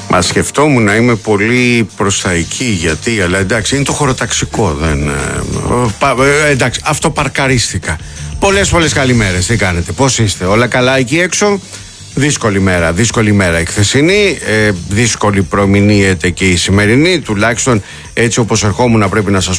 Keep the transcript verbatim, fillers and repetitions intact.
Μα σκεφτόμουν να είμαι πολύ προς τα εκεί, γιατί, αλλά εντάξει, είναι το χωροταξικό. Δεν, ε, ε, εντάξει, αυτό παρκαρίστηκα. Πολλές πολλές καλημέρες, τι κάνετε, πώς είστε, όλα καλά εκεί έξω? Δύσκολη μέρα, δύσκολη μέρα η χθεσινή, ε, δύσκολη προμηνύεται και η σημερινή, τουλάχιστον έτσι όπως ερχόμουν πρέπει να σας